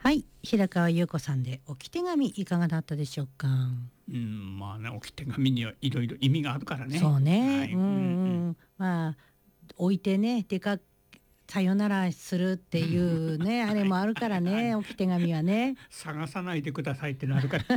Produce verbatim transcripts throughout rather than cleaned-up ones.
はい、白川優子さんで置き手紙いかがだったでしょうか。 うん、まあね、置き手紙にはいろいろ意味があるからね。 そうね、 はい、 うんうん、 うんうん、 まあ置いてね出かさよならするっていうねあれもあるからはいね、置き手紙はね。 探さないでくださいってなるから。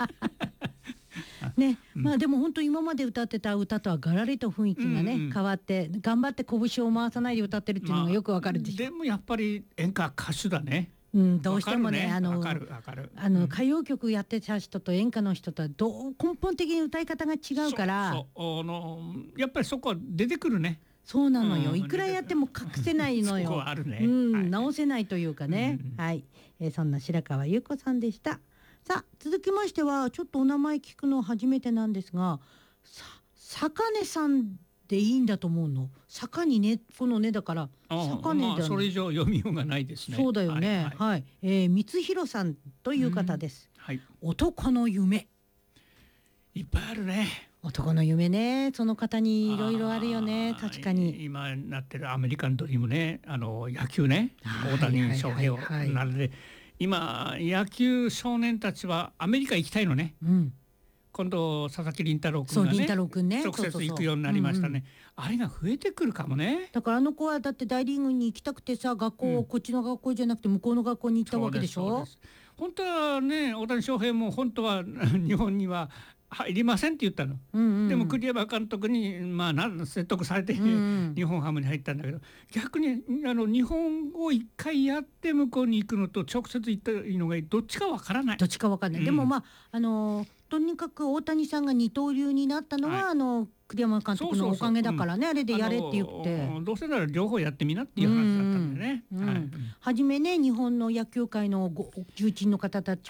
ね、 うんまあでも本当今まで歌ってた歌とはガラリと雰囲気がね、 うんうん変わって頑張って拳を回さないで歌ってるっていうのがよくわかるでしょ。 でもやっぱり演歌歌手だね。 うん、どうしてもね、 わあのかるわかる。 あの歌謡曲やってた人と演歌の人とはどう根本的に歌い方が違うから。 そうそう、あのやっぱりそこは出てくるね。 そうなのよ、 うんいくらやっても隠せないのよ。 そこはあるね。 うん、 はい直せないというかね、 うんうんはい、えーそんな白川優子さんでした。さあ続きましてはちょっとお名前聞くの初めてなんですが、さ坂根さんでいいんだと思うの。坂にね、このねだからあ坂根だ、 まあそれ以上読みようがないですね。 そうだよね、 はい、 はい、えー、光弘さんという方です、 うんはい、 男の夢。 いっぱいあるね。 男の夢ね、その方にいろいろあるよね。 あー確かに今なってるアメリカンドリームね、あの野球ね、 はい大谷翔平をはいはいはいなので今野球少年たちはアメリカ行きたいのね。 うん、 今度佐々木麟太郎君がねそう麟太郎君ね直接そうそうそう行くようになりましたね。 うんうんあれが増えてくるかもね。 だからあの子はだって大リーグに行きたくてさ、学校、 うんこっちの学校じゃなくて向こうの学校に行ったわけでしょ。 そうですそうです。本当はね、大谷翔平も本当は日本には入りませんって言ったの。 うんうん、 でも栗山監督にまあなん説得されて、 うんうん日本ハムに入ったんだけど、逆にあの日本を一回やって向こうに行くのと直接行ったのがどっちかわからない。 どっちかわかんない、 うんでもまああのとにかく大谷さんが二刀流になったのは、 はい、 あの栗山監督のおかげだからね。 そうそうそう、うん、 あれでやれって言ってあのどうせなら両方やってみなっていう話だったんでね。 うんうん、 はい、 初めね日本の野球界のご重鎮の方たち